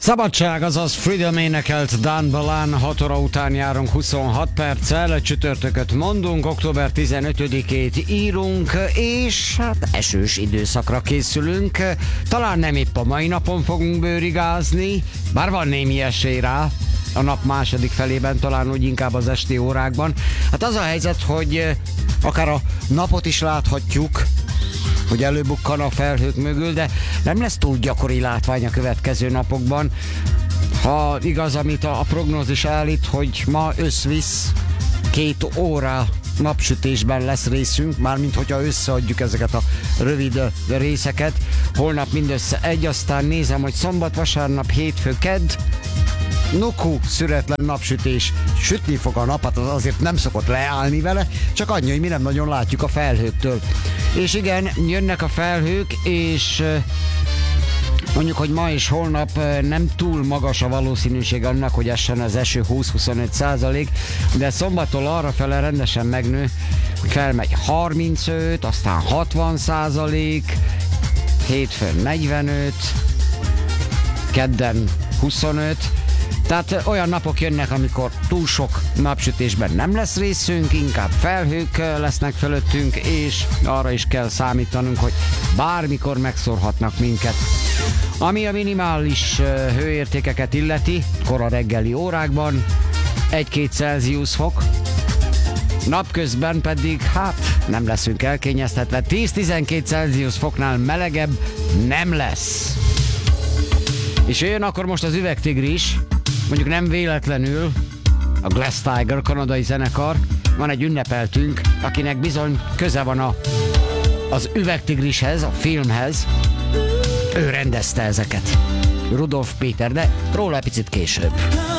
Szabadság, azaz Freedom énekelt Dan Balán, 6 óra után járunk 26 perccel, csütörtököt mondunk, október 15-ét írunk, és hát esős időszakra készülünk. Talán nem épp a mai napon fogunk bőrigázni, bár van némi esély rá, a nap második felében, talán úgy inkább az esti órákban. Hát az a helyzet, hogy akár a napot is láthatjuk, hogy előbukkan a felhők mögül, de nem lesz túl gyakori látvány a következő napokban. Ha igaz, amit a prognózis állít, hogy ma összvisz 2 óra napsütésben lesz részünk, mármint hogyha összeadjuk ezeket a rövid részeket. Holnap mindössze 1, aztán nézem, hogy szombat, vasárnap, hétfő, kedd, nuku, szüretlen napsütés, sütni fog a nap, hát az azért nem szokott leállni vele, csak annyi, hogy mi nem nagyon látjuk a felhőktől. És igen, jönnek a felhők, és mondjuk, hogy ma és holnap nem túl magas a valószínűség annak, hogy essen az eső, 20-25%, de szombattól arrafele rendesen megnő, hogy felmegy 35, aztán 60%, hétfőn 45, kedden 25, tehát olyan napok jönnek, amikor túl sok napsütésben nem lesz részünk, inkább felhők lesznek fölöttünk, és arra is kell számítanunk, hogy bármikor megszórhatnak minket. Ami a minimális hőértékeket illeti, kora reggeli órákban 1-2 Celsius fok, napközben pedig hát nem leszünk elkényeztetve, 10-12 Celsius foknál melegebb nem lesz. És jön akkor most az Üvegtigris, mondjuk nem véletlenül a Glass Tiger, kanadai zenekar, van egy ünnepeltünk, akinek bizony köze van az Üvegtigrishez, a filmhez, ő rendezte ezeket. Rudolf Péter, de róla egy picit később.